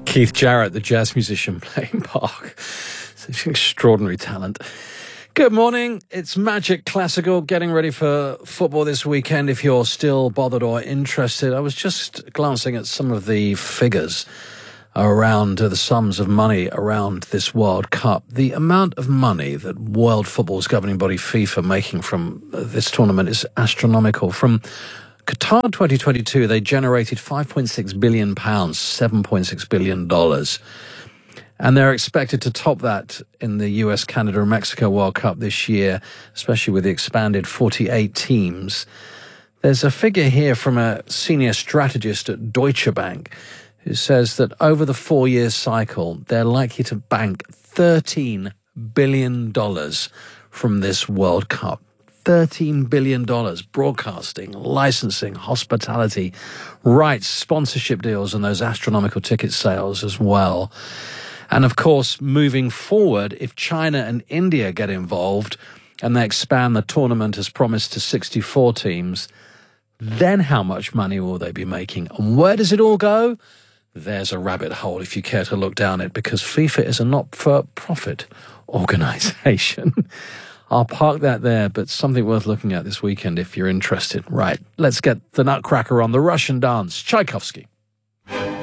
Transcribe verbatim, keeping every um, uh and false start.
Keith Jarrett, the jazz musician playing Bach. It's an extraordinary talent. Good morning. It's Magic Classical, getting ready for football this weekend if you're still bothered or interested. I was just glancing at some of the figures around uh, the sums of money around this World Cup. The amount of money that World Football's governing body FIFA making from uh, this tournament is astronomical. From Qatar twenty twenty-two, they generated five point six billion pounds, seven point six billion dollars. And they're expected to top that in the U S, Canada and Mexico World Cup this year, especially with the expanded forty-eight teams. There's a figure here from a senior strategist at Deutsche Bank who says that over the four-year cycle, they're likely to bank thirteen billion dollars from this World Cup. thirteen billion dollars, broadcasting, licensing, hospitality, rights, sponsorship deals, and those astronomical ticket sales as well. And of course, moving forward, if China and India get involved and they expand the tournament as promised to sixty-four teams, then how much money will they be making? And where does it all go? There's a rabbit hole if you care to look down it, because FIFA is a not-for-profit organisation. I'll park that there, but something worth looking at this weekend if you're interested. Right, let's get the Nutcracker on, the Russian dance, Tchaikovsky.